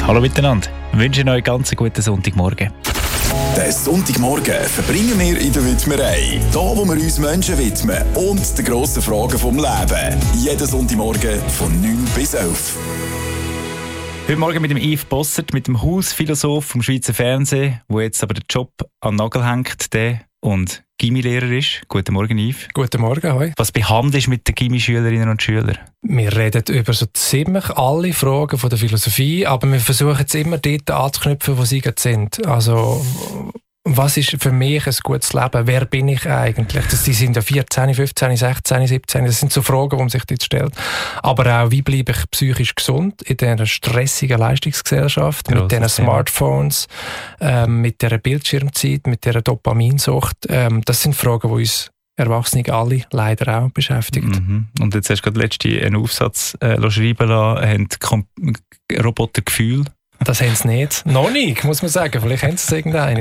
Hallo miteinander, ich wünsche euch einen ganz guten Sonntagmorgen. Den Sonntagmorgen verbringen wir in der Widmerei. Da, wo wir uns Menschen widmen und den grossen Fragen vom Leben. Jeden Sonntagmorgen von 9 bis 11. Heute Morgen mit dem Yves Bossert, mit dem Hausphilosoph vom Schweizer Fernsehen, der jetzt aber den Job an den Nagel hängt und Gimmi-Lehrer ist. Guten Morgen, Yves. Guten Morgen, hoi. Was behandelst du mit den Gimmi-Schülerinnen und Schülern? Wir reden über so ziemlich alle Fragen von der Philosophie, aber wir versuchen es immer dort anzuknüpfen, wo sie gerade sind. Also, was ist für mich ein gutes Leben? Wer bin ich eigentlich? Die sind ja 14, 15, 16, 17. Das sind so Fragen, die man sich dort stellt. Aber auch, wie bleibe ich psychisch gesund in dieser stressigen Leistungsgesellschaft, mit diesen Smartphones, mit dieser Bildschirmzeit, mit dieser Dopaminsucht? Das sind Fragen, die uns Erwachsene alle leider auch beschäftigen. Mhm. Und jetzt hast du gerade letztens einen Aufsatz schreiben lassen, haben Robotergefühl. Das haben sie nicht. Noch nicht, muss man sagen. Vielleicht haben sie es irgendwann.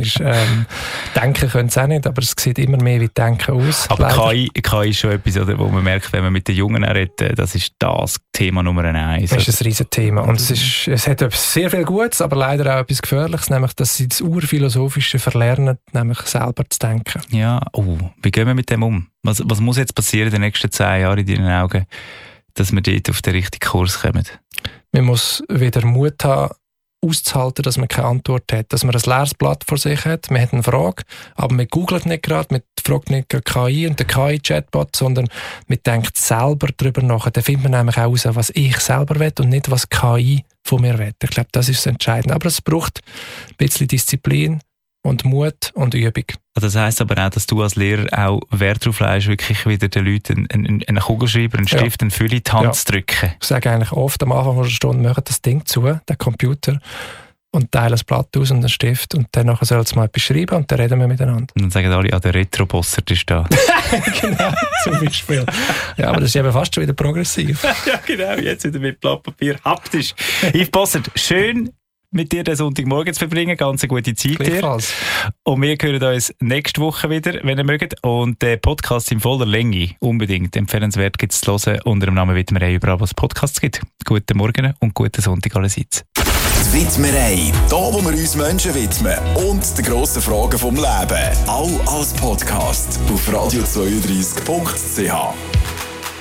Denken können sie auch nicht, aber es sieht immer mehr wie Denken aus. Aber KI ist schon etwas, wo man merkt, wenn man mit den Jungen redet, das ist das Thema Nummer 1. Das ist ein riesen Thema. Und es hat sehr viel Gutes, aber leider auch etwas Gefährliches, nämlich, dass sie das Urphilosophische verlernen, nämlich selber zu denken. Ja, wie gehen wir mit dem um? Was muss jetzt passieren in den nächsten 10 Jahren in deinen Augen, dass wir dort auf den richtigen Kurs kommen? Man muss wieder Mut haben, auszuhalten, dass man keine Antwort hat, dass man ein leeres Blatt vor sich hat, man hat eine Frage, aber man googelt nicht gerade, man fragt nicht gerade KI und den KI-Chatbot, sondern man denkt selber darüber nach. Dann findet man nämlich auch heraus, was ich selber will und nicht, was KI von mir will. Ich glaube, das ist das Entscheidende. Aber es braucht ein bisschen Disziplin und Mut und Übung. Das heisst aber auch, dass du als Lehrer auch Wert darauf legst, wirklich wieder den Leuten einen Kugelschreiber, einen Stift, einen Fülle in die Hand zu drücken. Ich sage eigentlich oft am Anfang der Stunde, machen das Ding zu, den Computer, und teilen das Blatt aus und einen Stift und dann soll es mal etwas schreiben und dann reden wir miteinander. Und dann sagen alle, der Retro-Bossert ist da. Genau, zum Beispiel. Ja, aber das ist eben fast schon wieder progressiv. Ja, genau, jetzt wieder mit Blatt Papier, haptisch. Yves Bossert, schön mit dir den Sonntagmorgen zu verbringen. Ganz eine gute Zeit dir. Und wir hören uns nächste Woche wieder, wenn ihr mögt. Und der Podcast in voller Länge, unbedingt empfehlenswert, gibt es zu hören unter dem Namen Widmerei, überall, wo es Podcasts gibt. Guten Morgen und guten Sonntag allerseits. Die Widmerei, da wo wir uns Menschen widmen und die grossen Fragen vom Leben. Auch als Podcast auf radio32.ch.